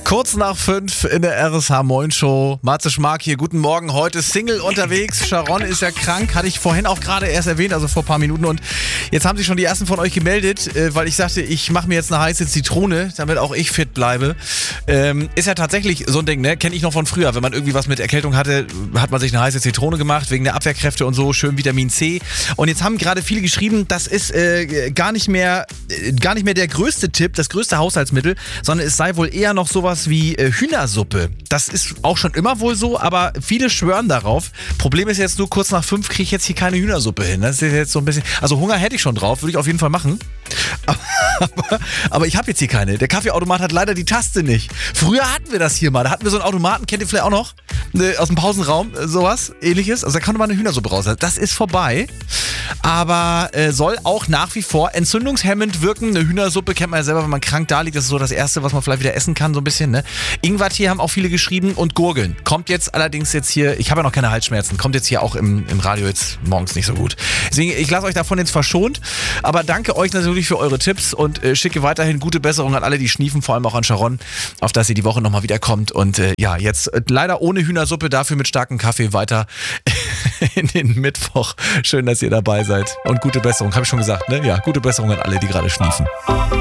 Kurz nach 5 in der RSH Moin Show. Matze Schmark hier, guten Morgen. Heute Single unterwegs. Sharon ist ja krank, hatte ich vorhin auch gerade erst erwähnt, also vor ein paar Minuten. Und jetzt haben sich schon die ersten von euch gemeldet, weil ich sagte, ich mache mir jetzt eine heiße Zitrone, damit auch ich fit bleibe. Ist ja tatsächlich so ein Ding, ne? Kenne ich noch von früher. Wenn man irgendwie was mit Erkältung hatte, hat man sich eine heiße Zitrone gemacht, wegen der Abwehrkräfte und so, schön Vitamin C. Und jetzt haben gerade viele geschrieben, das ist gar nicht mehr der größte Tipp, das größte Haushaltsmittel, sondern es sei wohl eher noch sowas wie Hühnersuppe. Das ist auch schon immer wohl so, aber viele schwören darauf. Problem ist jetzt nur, kurz nach 5 kriege ich jetzt hier keine Hühnersuppe hin. Das ist jetzt so ein bisschen, also Hunger hätte ich schon drauf, würde ich auf jeden Fall machen. Aber ich habe jetzt hier keine. Der Kaffeeautomat hat leider die Taste nicht. Früher hatten wir das hier mal. Da hatten wir so einen Automaten, kennt ihr vielleicht auch noch? Aus dem Pausenraum, sowas ähnliches. Also da konnte man eine Hühnersuppe raus. Das ist vorbei. Aber soll auch nach wie vor entzündungshemmend wirken. Eine Hühnersuppe kennt man ja selber, wenn man krank da liegt. Das ist so das Erste, was man vielleicht wieder essen kann, so ein bisschen. Ne? Ingwertee haben auch viele geschrieben und Gurgeln. Kommt jetzt allerdings hier, ich habe ja noch keine Halsschmerzen, kommt jetzt hier auch im Radio jetzt morgens nicht so gut. Deswegen, ich lasse euch davon jetzt verschont. Aber danke euch natürlich für eure Tipps und schicke weiterhin gute Besserung an alle, die schniefen, vor allem auch an Sharon, auf dass sie die Woche nochmal wiederkommt. Und jetzt leider ohne Hühnersuppe, dafür mit starkem Kaffee weiter in den Mittwoch. Schön, dass ihr dabei seid. Und gute Besserung, habe ich schon gesagt, ne? Ja, gute Besserung an alle, die gerade schniefen.